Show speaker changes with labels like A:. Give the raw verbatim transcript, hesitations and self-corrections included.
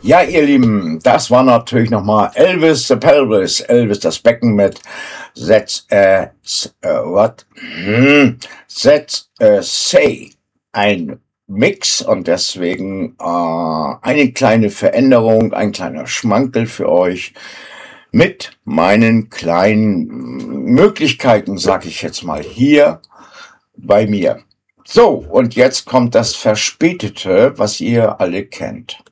A: Ja, ihr Lieben, das war natürlich nochmal Elvis the Pelvis, Elvis das Becken mit That's, äh, äh, what? Hm, That's, äh, Say, ein Mix und deswegen äh, eine kleine Veränderung, ein kleiner Schmankel für euch mit meinen kleinen Möglichkeiten, sag ich jetzt mal, hier bei mir. So, und jetzt kommt das Verspätete, was ihr alle kennt.